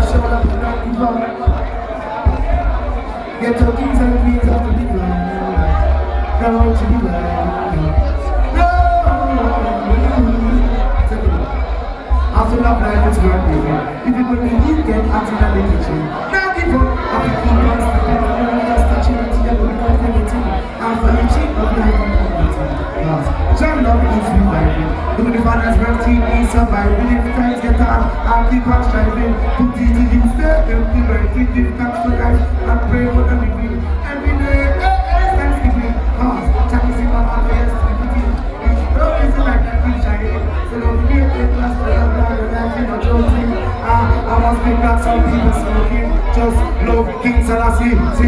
show up and not give up. Get your kings and queens of the river. Down to the river. I feel like life is worth living. If you believe you get out in the kitchen, now give up. I feel keep on stepping on your first opportunity. I will not anything. I'm for the cheap of life and community. John love is reviving. Do the father's work, team is surviving. If times get hard, I'll keep on striving. Put it in the step, and be right with the thanks for life. And pray for the living.